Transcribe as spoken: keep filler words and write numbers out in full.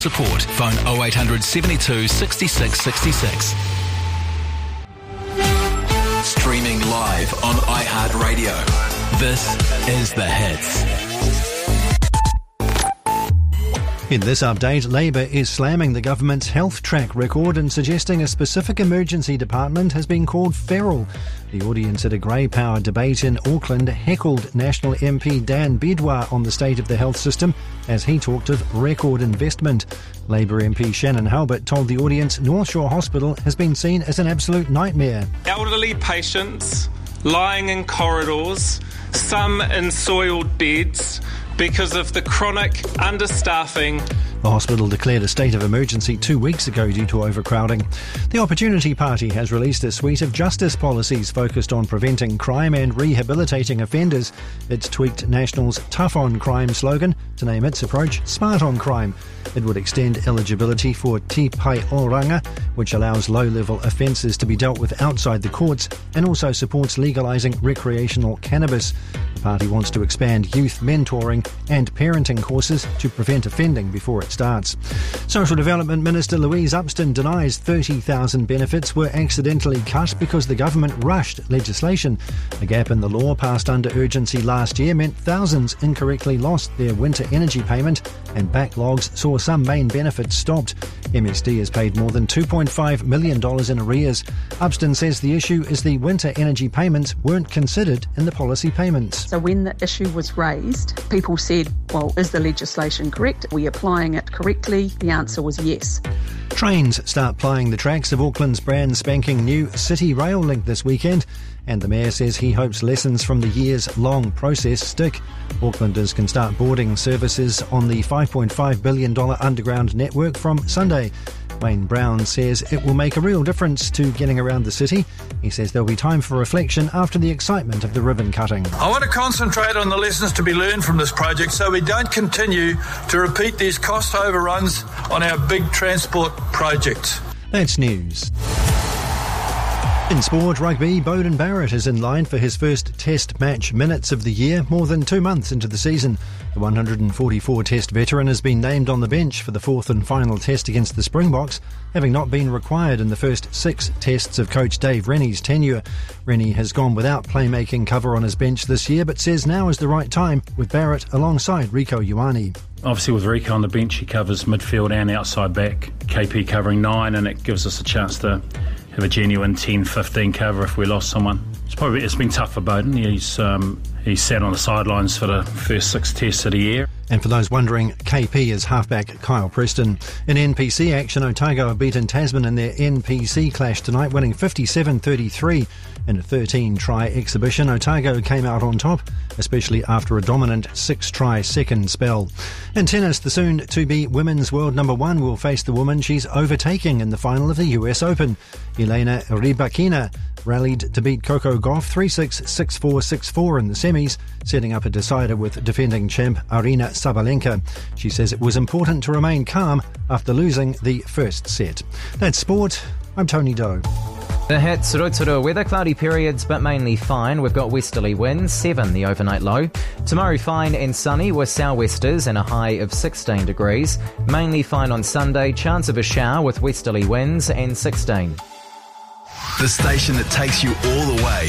Support. Phone oh eight hundred seventy-two sixty-six sixty-six. Streaming live on iHeartRadio. This is The Hits. In this update, Labour is slamming the government's health track record and suggesting a specific emergency department has been called feral. The audience at a Grey Power debate in Auckland heckled National M P Dan Bidwar on the state of the health system as he talked of record investment. Labour M P Shannon Halbert told the audience North Shore Hospital has been seen as an absolute nightmare. Elderly patients lying in corridors, some in soiled beds, because of the chronic understaffing. The hospital declared a state of emergency two weeks ago due to overcrowding. The Opportunity Party has released a suite of justice policies focused on preventing crime and rehabilitating offenders. It's tweaked National's Tough on Crime slogan to name its approach Smart on Crime. It would extend eligibility for Te Pai Oranga, which allows low-level offences to be dealt with outside the courts, and also supports legalising recreational cannabis. The party wants to expand youth mentoring and parenting courses to prevent offending before it starts. Social Development Minister Louise Upston denies thirty thousand benefits were accidentally cut because the government rushed legislation. A gap in the law passed under urgency last year meant thousands incorrectly lost their winter energy payment, and backlogs saw some main benefits stopped. M S D has paid more than two point five million dollars in arrears. Upston says the issue is the winter energy payments weren't considered in the policy payments. So when the issue was raised, people said, well, is the legislation correct? Are we applying it correctly? The answer was yes. Trains start plying the tracks of Auckland's brand spanking new City Rail link this weekend, and the Mayor says he hopes lessons from the years-long process stick. Aucklanders can start boarding services on the five point five billion dollars underground network from Sunday. Wayne Brown says it will make a real difference to getting around the city. He says there'll be time for reflection after the excitement of the ribbon cutting. I want to concentrate on the lessons to be learned from this project so we don't continue to repeat these cost overruns on our big transport projects. That's news. In sport, rugby, Beauden Barrett is in line for his first test match minutes of the year, more than two months into the season. The one hundred forty-four test veteran has been named on the bench for the fourth and final test against the Springboks, having not been required in the first six tests of coach Dave Rennie's tenure. Rennie has gone without playmaking cover on his bench this year, but says now is the right time with Barrett alongside Rico Ioane. Obviously with Rico on the bench, he covers midfield and outside back. K P covering nine, and it gives us a chance to have a genuine ten fifteen cover if we lost someone. It's probably it's been tough for Beauden. He's um, he's sat on the sidelines for the first six tests of the year. And for those wondering, K P is halfback Kyle Preston. In N P C action, Otago have beaten Tasman in their N P C clash tonight, winning fifty-seven thirty-three. In a thirteen-try exhibition, Otago came out on top, especially after a dominant six-try second spell. In tennis, the soon-to-be women's world number one will face the woman she's overtaking in the final of the U S Open. Elena Rybakina rallied to beat Coco Gauff three six, six four, six four in the semis, setting up a decider with defending champ Arina Sabalenka. She says it was important to remain calm after losing the first set. That's sport. I'm Tony Doe. The Hits, Rotorua weather, cloudy periods but mainly fine. We've got westerly winds, seven the overnight low. Tomorrow fine and sunny with sou'westers and a high of sixteen degrees. Mainly fine on Sunday, chance of a shower with westerly winds and sixteen. The station that takes you all the way.